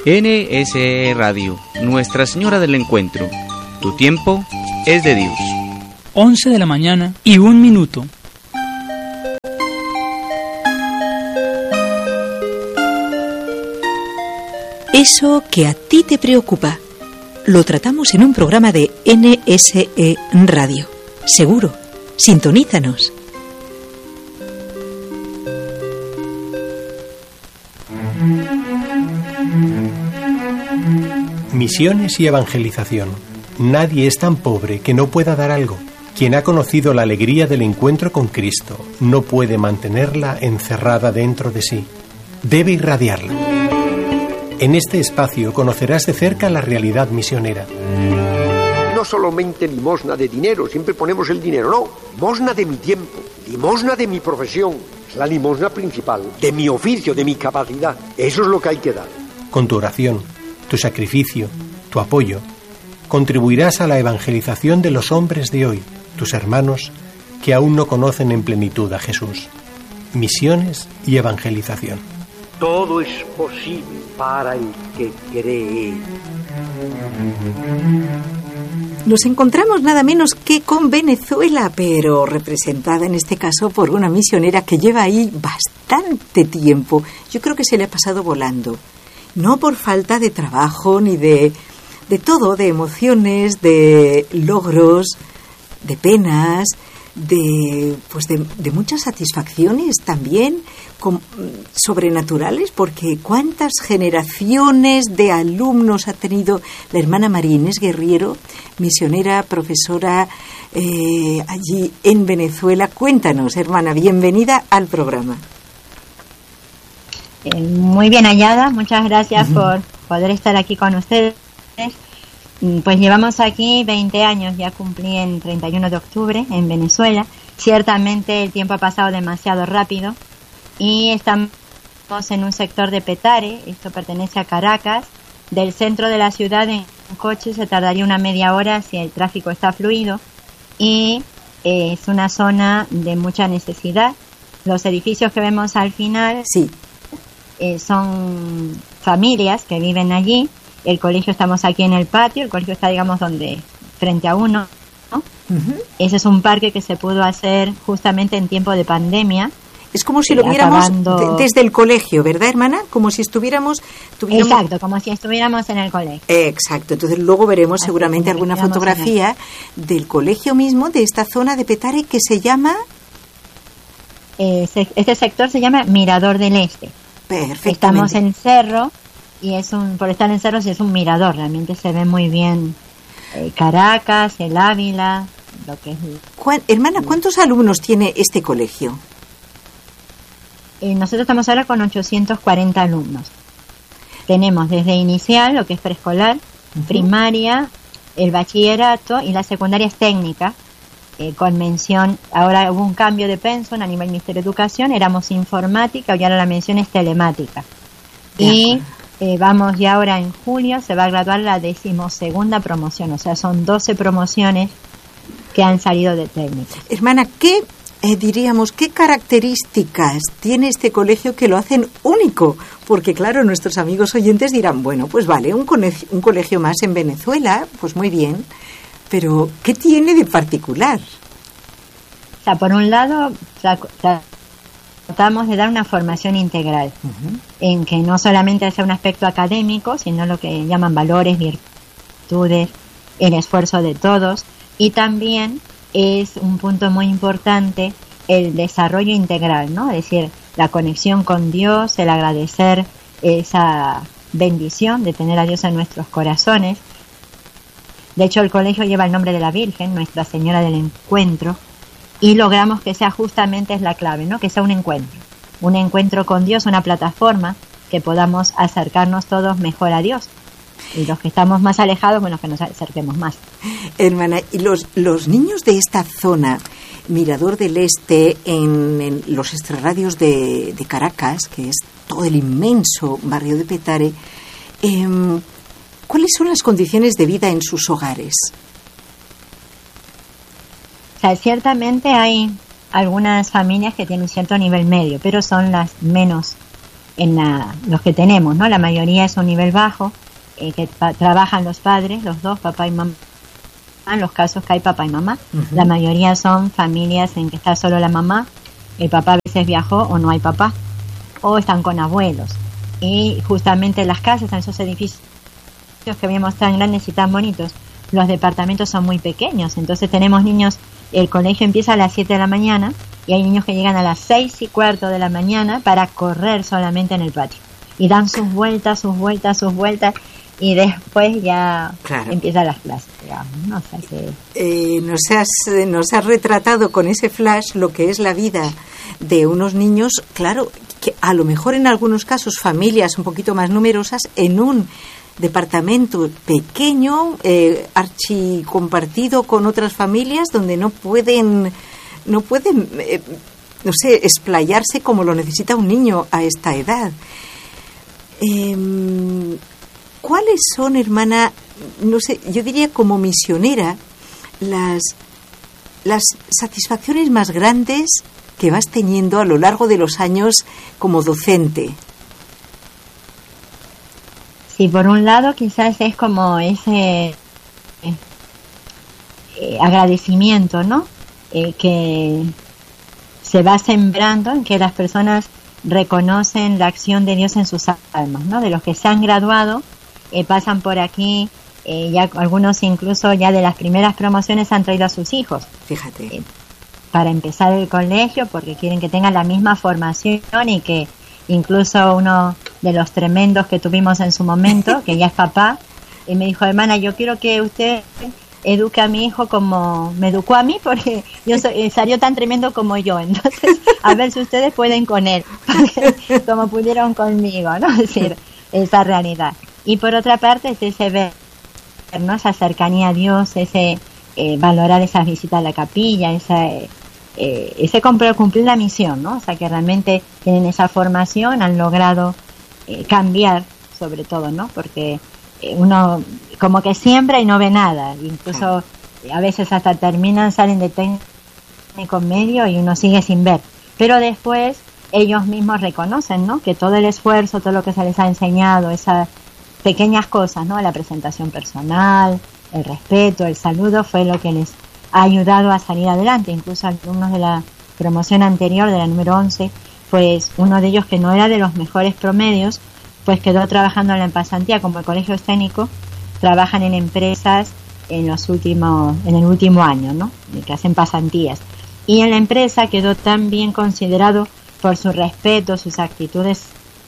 NSE Radio, Nuestra Señora del Encuentro. Tu tiempo es de Dios. 11 de la mañana y 1 minuto. Eso que a ti te preocupa, lo tratamos en un programa de NSE Radio. Seguro, sintonízanos. Misiones y evangelización. Nadie es tan pobre que no pueda dar algo. Quien ha conocido la alegría del encuentro con Cristo no puede mantenerla encerrada dentro de sí. Debe irradiarla. En este espacio conocerás de cerca la realidad misionera. No solamente limosna de dinero, siempre ponemos el dinero, no. Limosna de mi tiempo, limosna de mi profesión. Es la limosna principal, de mi oficio, de mi capacidad. Eso es lo que hay que dar. Con tu oración, tu sacrificio, tu apoyo, contribuirás a la evangelización de los hombres de hoy, tus hermanos, que aún no conocen en plenitud a Jesús. Misiones y evangelización. Todo es posible para el que cree. Nos encontramos nada menos que con Venezuela, pero representada en este caso por una misionera que lleva ahí bastante tiempo. Yo creo que se le ha pasado volando. No por falta de trabajo ni de todo, de emociones, de logros, de penas, de muchas satisfacciones también sobrenaturales, porque cuántas generaciones de alumnos ha tenido la hermana María Inés Guerriero, misionera, profesora allí en Venezuela. Cuéntanos, hermana, bienvenida al programa. Muy bien hallada, muchas gracias por poder estar aquí con ustedes. Pues llevamos aquí 20 años, ya cumplí en 31 de octubre en Venezuela. Ciertamente el tiempo ha pasado demasiado rápido y estamos en un sector de Petare, esto pertenece a Caracas. Del centro de la ciudad en coche se tardaría una media hora si el tráfico está fluido y es una zona de mucha necesidad. Los edificios que vemos al final sí. Son familias que viven allí. El colegio, estamos aquí en el patio, el colegio está, digamos, frente a uno, ¿no? Ese es un parque que se pudo hacer justamente en tiempo de pandemia. Es como si lo viéramos desde el colegio, ¿verdad, hermana? Como si estuviéramos... Exacto, como si estuviéramos en el colegio. Exacto, entonces luego veremos seguramente alguna fotografía del colegio mismo, de esta zona de Petare que se llama... Este sector se llama Mirador del Este. Perfectamente. Estamos en cerro y por estar en cerro sí es un mirador, realmente se ve muy bien Caracas, el Ávila, lo que es... Hermana, ¿cuántos alumnos tiene este colegio? Nosotros estamos ahora con 840 alumnos. Tenemos desde inicial, lo que es preescolar, primaria, el bachillerato y la secundaria es técnica, con mención, ahora hubo un cambio de pensum a nivel Ministerio de Educación, éramos informática y ahora la mención es telemática. Y vamos ya ahora en julio, se va a graduar la 12ª promoción, o sea, son 12 promociones que han salido de técnica. Hermana, ¿qué características tiene este colegio que lo hacen único? Porque claro, nuestros amigos oyentes dirán, bueno, pues vale, un colegio más en Venezuela, pues muy bien, pero ¿qué tiene de particular? O sea, por un lado, tratamos de dar una formación integral, en que no solamente sea un aspecto académico, sino lo que llaman valores, virtudes, el esfuerzo de todos, y también es un punto muy importante el desarrollo integral, ¿no? Es decir, la conexión con Dios, el agradecer esa bendición de tener a Dios en nuestros corazones. De hecho, el colegio lleva el nombre de la Virgen, Nuestra Señora del Encuentro, y logramos que sea justamente, es la clave, ¿no? Que sea un encuentro con Dios, una plataforma que podamos acercarnos todos mejor a Dios. Y los que estamos más alejados, bueno, que nos acerquemos más. Hermana, y los niños de esta zona, Mirador del Este, en los extrarradios de Caracas, que es todo el inmenso barrio de Petare, ¿cuáles son las condiciones de vida en sus hogares? O sea, ciertamente hay algunas familias que tienen un cierto nivel medio, pero son las menos los que tenemos, ¿no? La mayoría es un nivel bajo, que trabajan los padres, los dos, papá y mamá, en los casos que hay papá y mamá. La mayoría son familias en que está solo la mamá, el papá a veces viajó o no hay papá, o están con abuelos. Y justamente las casas, en esos edificios que vemos tan grandes y tan bonitos, los departamentos son muy pequeños, entonces tenemos niños, el colegio empieza a las 7 de la mañana y hay niños que llegan a las 6:15 de la mañana para correr solamente en el patio y dan sus vueltas y después ya empiezan las clases, digamos, ¿no? O sea que... nos has retratado con ese flash lo que es la vida de unos niños, claro, que a lo mejor en algunos casos familias un poquito más numerosas en un departamento pequeño, archicompartido con otras familias donde no pueden explayarse como lo necesita un niño a esta edad. ¿Cuáles son, hermana, no sé, yo diría como misionera, las satisfacciones más grandes que vas teniendo a lo largo de los años como docente? Sí, por un lado quizás es como ese agradecimiento, ¿no? Que se va sembrando en que las personas reconocen la acción de Dios en sus almas, ¿no? De los que se han graduado, pasan por aquí, ya algunos incluso ya de las primeras promociones han traído a sus hijos. Fíjate. Para empezar el colegio, porque quieren que tengan la misma formación y que incluso uno de los tremendos que tuvimos en su momento, que ya es papá, y me dijo, hermana, yo quiero que usted eduque a mi hijo como me educó a mí, porque salió tan tremendo como yo, entonces a ver si ustedes pueden con él, como pudieron conmigo, ¿no? Es decir, esa realidad. Y por otra parte es ese ver, ¿no? Esa cercanía a Dios, ese valorar esas visitas a la capilla, ese cumplir la misión, ¿no? O sea, que realmente tienen esa formación, han logrado cambiar, sobre todo, ¿no? Porque uno como que siembra y no ve nada, incluso a veces hasta salen de técnico medio y uno sigue sin ver, pero después ellos mismos reconocen, ¿no? Que todo el esfuerzo, todo lo que se les ha enseñado, esas pequeñas cosas, ¿no? La presentación personal, el respeto, el saludo, fue lo que les ha ayudado a salir adelante. Incluso alumnos de la promoción anterior, de la número 11, pues uno de ellos, que no era de los mejores promedios, pues quedó trabajando en pasantía, como el colegio técnico, trabajan en empresas en el último año, ¿no? Que hacen pasantías. Y en la empresa quedó tan bien considerado por su respeto, sus actitudes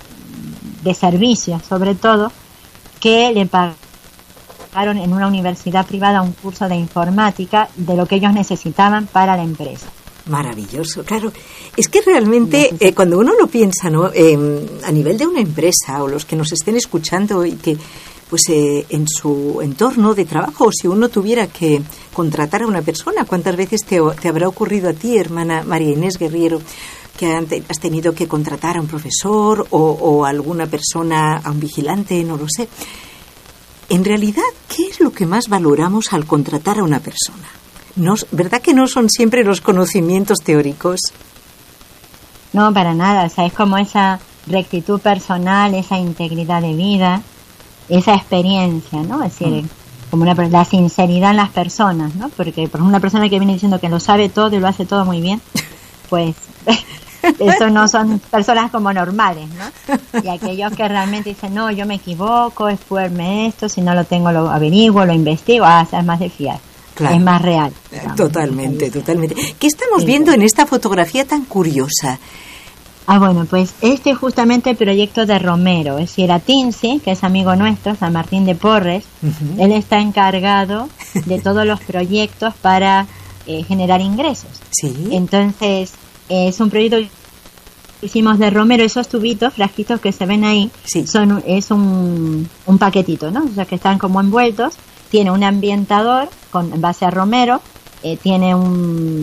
de servicio, sobre todo, que le pagaron en una universidad privada un curso de informática de lo que ellos necesitaban para la empresa. Maravilloso, claro. Es que realmente cuando uno lo piensa, ¿no? A nivel de una empresa, o los que nos estén escuchando y que pues en su entorno de trabajo, si uno tuviera que contratar a una persona, ¿cuántas veces te habrá ocurrido a ti, hermana María Inés Guerriero, que has tenido que contratar a un profesor o a alguna persona, a un vigilante, no lo sé? En realidad, ¿qué es lo que más valoramos al contratar a una persona? ¿Verdad que no son siempre los conocimientos teóricos? No, para nada. O sea, es como esa rectitud personal, esa integridad de vida, esa experiencia, ¿no? Es decir, como la sinceridad en las personas, ¿no? Porque, por ejemplo, una persona que viene diciendo que lo sabe todo y lo hace todo muy bien, pues eso no son personas como normales, ¿no? Y aquellos que realmente dicen, no, yo me equivoco, esfuerme esto, si no lo tengo lo averiguo, lo investigo, es más de fiar. Claro. Es más real. Digamos. Totalmente. ¿Qué estamos viendo en esta fotografía tan curiosa? Bueno, pues este es justamente el proyecto de Romero, es decir, a Tinsi, que es amigo nuestro, San Martín de Porres, él está encargado de todos los proyectos para generar ingresos. Sí. Entonces, es un proyecto que hicimos de Romero, esos tubitos, frasquitos que se ven ahí, sí. Es un paquetito, ¿no? O sea, que están como envueltos, tiene un ambientador en base a Romero, tiene un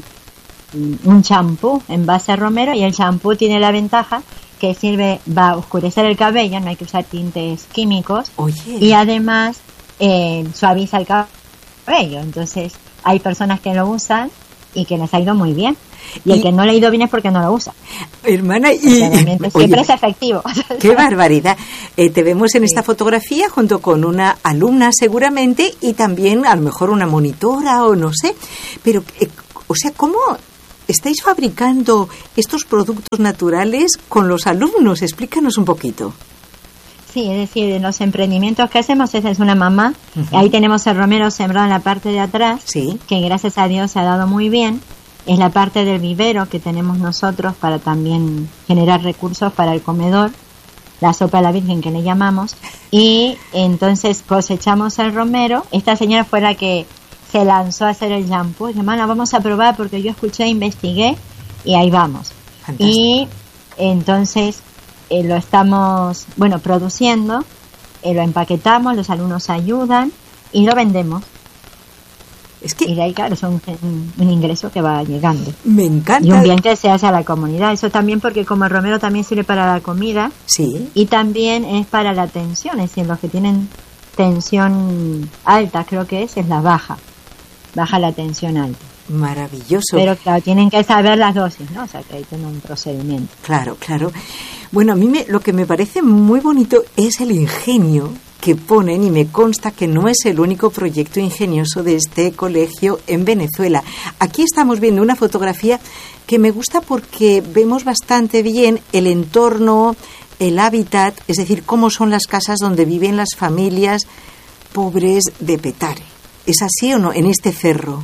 champú en base a Romero, y el champú tiene la ventaja que va a oscurecer el cabello, no hay que usar tintes químicos. Oye. Y además suaviza el cabello. Entonces hay personas que lo usan y que les ha ido muy bien. Y el que no le ha ido bien es porque no lo usa. Hermana, siempre es efectivo. ¡Qué barbaridad! Te vemos en esta fotografía junto con una alumna seguramente y también a lo mejor una monitora o no sé. Pero, o sea, ¿cómo estáis fabricando estos productos naturales con los alumnos? Explícanos un poquito. Sí, es decir, en los emprendimientos que hacemos, esa es una mamá. Ahí tenemos el romero sembrado en la parte de atrás, sí, que gracias a Dios se ha dado muy bien. Es la parte del vivero que tenemos nosotros para también generar recursos para el comedor, la sopa de la Virgen que le llamamos, y entonces cosechamos el romero. Esta señora fue la que se lanzó a hacer el shampoo, y dice, hermana, vamos a probar porque yo escuché, investigué, y ahí vamos. Fantástico. Y entonces lo estamos, produciendo, lo empaquetamos, los alumnos ayudan y lo vendemos. Es que, y de ahí, claro, es un ingreso que va llegando. Me encanta. Y un bien que se hace a la comunidad. Eso también porque como el romero también sirve para la comida. Sí. Y también es para la tensión. Es decir, los que tienen tensión alta, creo que es la baja. Baja la tensión alta. Maravilloso. Pero claro, tienen que saber las dosis, ¿no? O sea, que hay que tener un procedimiento. Claro, claro. Bueno, a mí lo que me parece muy bonito es el ingenio que ponen, y me consta que no es el único proyecto ingenioso de este colegio en Venezuela. Aquí estamos viendo una fotografía que me gusta porque vemos bastante bien el entorno, el hábitat, es decir, cómo son las casas donde viven las familias pobres de Petare. ¿Es así o no? En este cerro.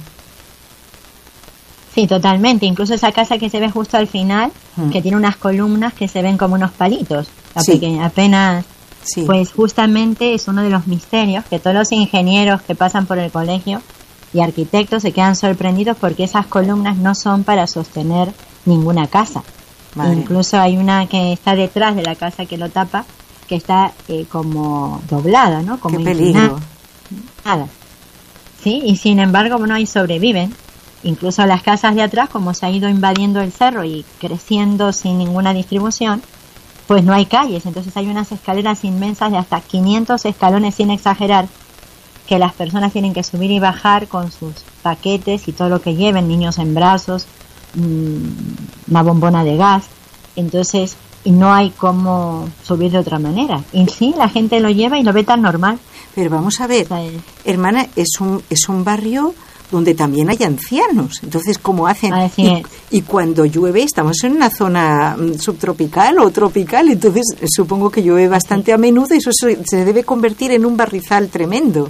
Sí, totalmente. Incluso esa casa que se ve justo al final, que tiene unas columnas que se ven como unos palitos. Sí. Pequeña, apenas... Sí. Pues justamente es uno de los misterios que todos los ingenieros que pasan por el colegio y arquitectos se quedan sorprendidos porque esas columnas no son para sostener ninguna casa. Madre. Incluso hay una que está detrás de la casa que lo tapa, que está como doblada, ¿no? Como ¡qué peligro! Nada. Sí, y sin embargo, ahí sobreviven. Incluso las casas de atrás, como se ha ido invadiendo el cerro y creciendo sin ninguna distribución, pues no hay calles, entonces hay unas escaleras inmensas de hasta 500 escalones, sin exagerar, que las personas tienen que subir y bajar con sus paquetes y todo lo que lleven, niños en brazos, una bombona de gas, entonces no hay cómo subir de otra manera. Y sí, la gente lo lleva y lo ve tan normal. Pero vamos a ver, hermana, es un barrio donde también hay ancianos. Entonces, ¿cómo hacen? Y cuando llueve, estamos en una zona subtropical o tropical, entonces supongo que llueve bastante a menudo y eso se debe convertir en un barrizal tremendo.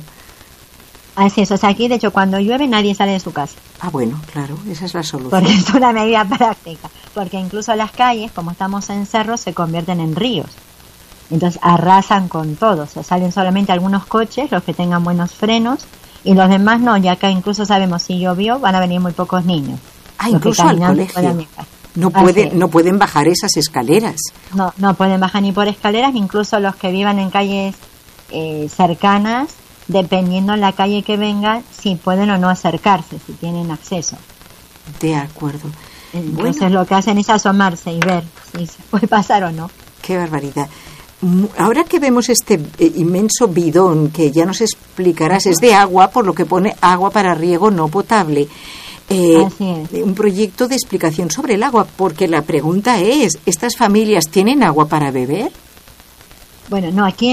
Así es, o sea, aquí de hecho cuando llueve nadie sale de su casa. Ah, bueno, claro, esa es la solución. Porque es una medida práctica, porque incluso las calles, como estamos en cerros, se convierten en ríos. Entonces arrasan con todo, o sea, salen solamente algunos coches, los que tengan buenos frenos, y los demás no, ya que incluso sabemos si llovió van a venir muy pocos niños. Ah, incluso al colegio. No pueden bajar esas escaleras. No pueden bajar ni por escaleras, incluso los que vivan en calles cercanas, dependiendo en la calle que vengan, si pueden o no acercarse, si tienen acceso. De acuerdo. Entonces lo que hacen es asomarse y ver si se puede pasar o no. Qué barbaridad. Ahora que vemos este inmenso bidón que ya nos explicarás, es de agua, por lo que pone agua para riego no potable. Así es. Un proyecto de explicación sobre el agua, porque la pregunta es, ¿estas familias tienen agua para beber? Bueno, no, aquí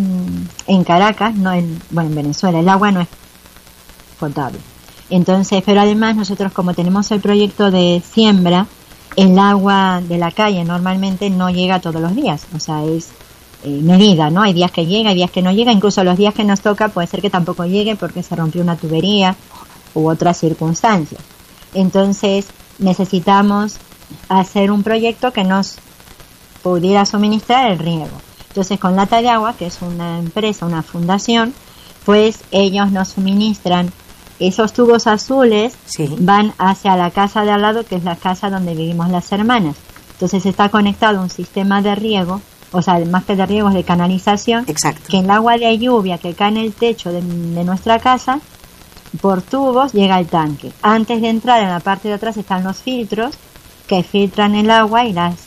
en Caracas, en Venezuela, el agua no es potable. Entonces, pero además nosotros como tenemos el proyecto de siembra, el agua de la calle normalmente no llega todos los días, o sea, es medida, ¿no? Hay días que llega, hay días que no llega, incluso los días que nos toca puede ser que tampoco llegue porque se rompió una tubería u otras circunstancias. Entonces necesitamos hacer un proyecto que nos pudiera suministrar el riego. Entonces con Lata de Agua, que es una empresa, una fundación, pues ellos nos suministran esos tubos azules, sí, van hacia la casa de al lado, que es la casa donde vivimos las hermanas. Entonces está conectado a un sistema de riego, o sea, más que de riego es de canalización. Exacto. Que el agua de lluvia que cae en el techo de nuestra casa, por tubos llega al tanque. Antes de entrar en la parte de atrás están los filtros que filtran el agua y las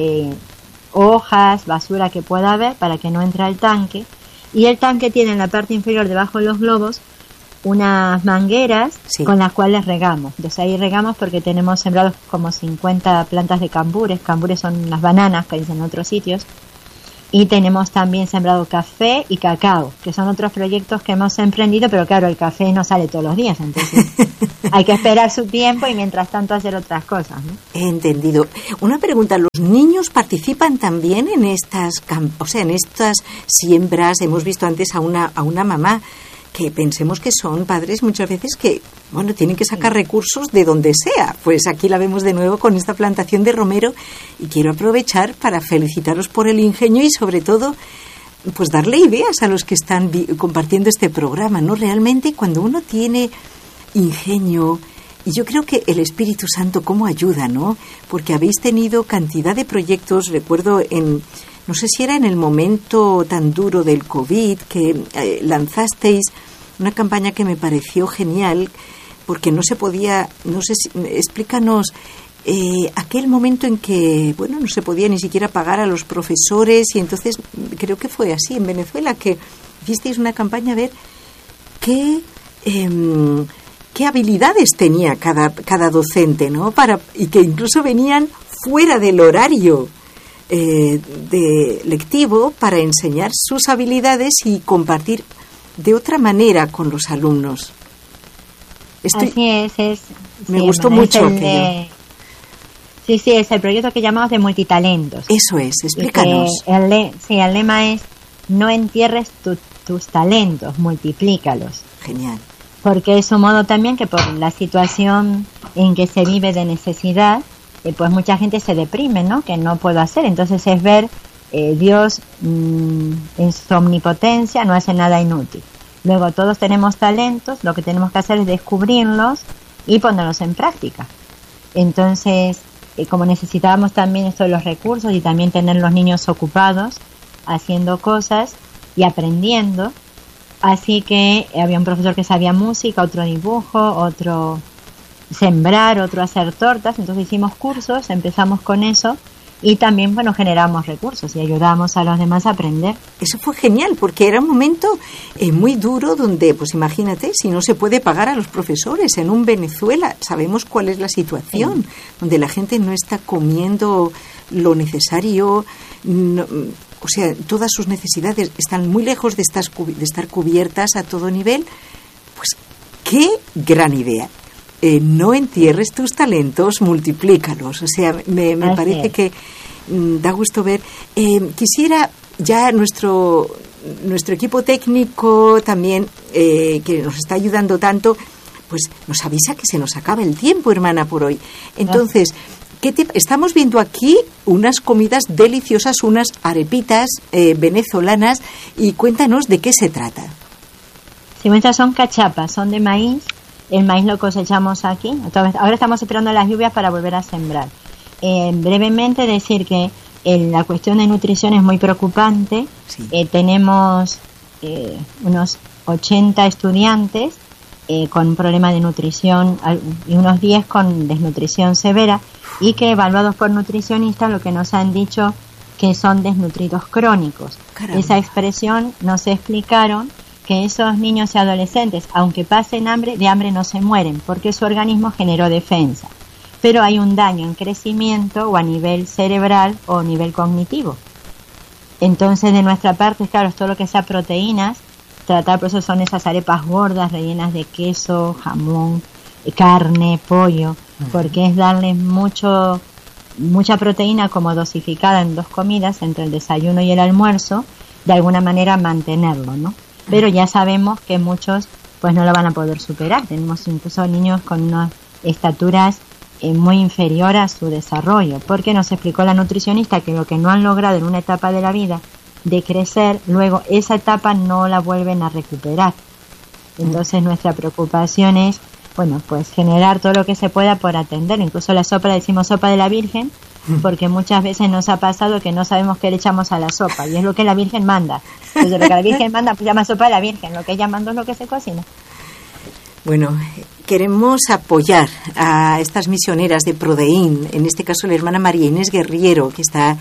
hojas, basura que pueda haber para que no entre al tanque. Y el tanque tiene en la parte inferior, debajo de los globos, unas mangueras Sí. con las cuales regamos. Entonces ahí regamos porque tenemos sembrados como 50 plantas de cambures. Cambures son las bananas que dicen en otros sitios. Y tenemos también sembrado café y cacao, que son otros proyectos que hemos emprendido, pero claro, el café no sale todos los días, entonces hay que esperar su tiempo y mientras tanto hacer otras cosas, ¿no? He entendido. Una pregunta, ¿los niños participan también en estas en estas siembras? Hemos visto antes a una mamá que pensemos que son padres muchas veces que, bueno, tienen que sacar recursos de donde sea. Pues aquí la vemos de nuevo con esta plantación de romero y quiero aprovechar para felicitaros por el ingenio y sobre todo pues darle ideas a los que están compartiendo este programa, ¿no? Realmente cuando uno tiene ingenio, y yo creo que el Espíritu Santo cómo ayuda, ¿no? Porque habéis tenido cantidad de proyectos, recuerdo no sé si era en el momento tan duro del COVID que lanzasteis una campaña que me pareció genial porque no se podía, no sé si, explícanos aquel momento en que, bueno, no se podía ni siquiera pagar a los profesores y entonces creo que fue así en Venezuela que hicisteis una campaña a ver qué habilidades tenía cada docente, ¿no? Y que incluso venían fuera del horario de lectivo para enseñar sus habilidades y compartir de otra manera con los alumnos. Así es. Me gustó mucho aquello. Sí, es el proyecto que llamamos de multitalentos. Eso es, explícanos. El lema es: no entierres tus talentos, multiplícalos. Genial. Porque es un modo también que por la situación en que se vive de necesidad, pues mucha gente se deprime, ¿no? Que no puedo hacer. Entonces es ver Dios en su omnipotencia no hace nada inútil. Luego todos tenemos talentos, lo que tenemos que hacer es descubrirlos y ponerlos en práctica. Entonces, como necesitábamos también esto de los recursos y también tener los niños ocupados haciendo cosas y aprendiendo, así que había un profesor que sabía música, otro dibujo, otro sembrar, otro hacer tortas, entonces hicimos cursos, empezamos con eso y también, bueno, generamos recursos y ayudamos a los demás a aprender. Eso fue genial porque era un momento muy duro donde, pues imagínate, si no se puede pagar a los profesores en un Venezuela, sabemos cuál es la situación, donde la gente no está comiendo lo necesario, no, o sea, todas sus necesidades están muy lejos de estar cubiertas a todo nivel. Pues qué gran idea. No entierres tus talentos, multiplícalos. O sea, me parece que da gusto ver. Quisiera ya nuestro equipo técnico también, que nos está ayudando tanto, pues nos avisa que se nos acaba el tiempo, hermana, por hoy. Entonces, estamos viendo aquí unas comidas deliciosas, unas arepitas venezolanas, y cuéntanos de qué se trata. Sí, estas son cachapas, son de maíz. El maíz lo cosechamos aquí. Ahora estamos esperando las lluvias para volver a sembrar. Brevemente decir que la cuestión de nutrición es muy preocupante. Sí. Tenemos unos 80 estudiantes con un problema de nutrición y unos 10 con desnutrición severa, y que evaluados por nutricionistas lo que nos han dicho que son desnutridos crónicos. Caramba. Esa expresión nos explicaron que esos niños y adolescentes, aunque pasen hambre, de hambre no se mueren, porque su organismo generó defensa. Pero hay un daño en crecimiento o a nivel cerebral o a nivel cognitivo. Entonces, de nuestra parte, claro, todo lo que sea proteínas, tratar, por eso son esas arepas gordas rellenas de queso, jamón, carne, pollo, porque es darles mucha proteína como dosificada en 2 comidas, entre el desayuno y el almuerzo, de alguna manera mantenerlo, ¿no? Pero ya sabemos que muchos pues no lo van a poder superar. Tenemos incluso niños con unas estaturas muy inferior a su desarrollo, porque nos explicó la nutricionista que lo que no han logrado en una etapa de la vida de crecer, luego esa etapa no la vuelven a recuperar. Entonces nuestra preocupación es, bueno, pues generar todo lo que se pueda por atender. Incluso la sopa la decimos sopa de la Virgen, porque muchas veces nos ha pasado que no sabemos qué le echamos a la sopa, y es lo que la Virgen manda. Entonces lo que la Virgen manda pues llama sopa de la Virgen, lo que ella mandó es lo que se cocina. Bueno, queremos apoyar a estas misioneras de Prodeín, en este caso la hermana María Inés Guerriero, que está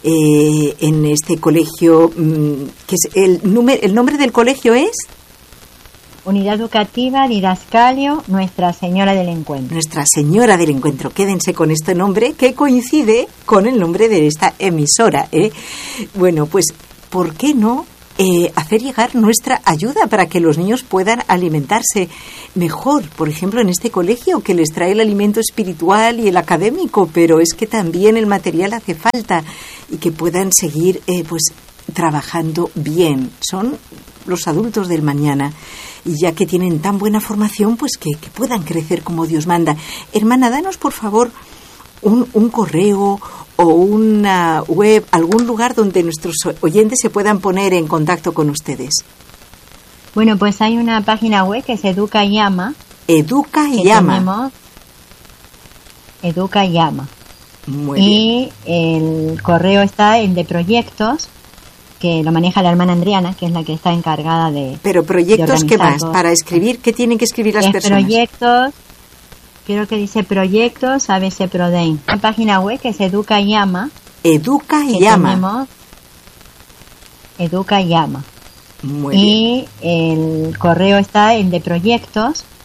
en este colegio, que es el nombre del colegio es... Unidad Educativa Didascalio Nuestra Señora del Encuentro. Nuestra Señora del Encuentro. Quédense con este nombre que coincide con el nombre de esta emisora, ¿eh? Bueno, pues, ¿por qué no hacer llegar nuestra ayuda para que los niños puedan alimentarse mejor? Por ejemplo, en este colegio que les trae el alimento espiritual y el académico, pero es que también el material hace falta y que puedan seguir pues trabajando bien. Son los adultos del mañana y ya que tienen tan buena formación, pues que puedan crecer como Dios manda. Hermana, danos por favor un correo o una web, algún lugar donde nuestros oyentes se puedan poner en contacto con ustedes. Bueno, pues hay una página web que es Educa y Ama. Educa y Ama. Educa y Ama. Muy y bien. El correo está en de proyectos, que lo maneja la hermana Andriana, que es la que está encargada de... Pero proyectos, ¿qué más? Para escribir, ¿qué tienen que escribir las personas? Proyectos, creo que dice proyectos ABC Prodein. Una página web que es Educa y Ama. Educa y Ama. Educa y Ama. Muy bien. Y el correo está en de proyectos,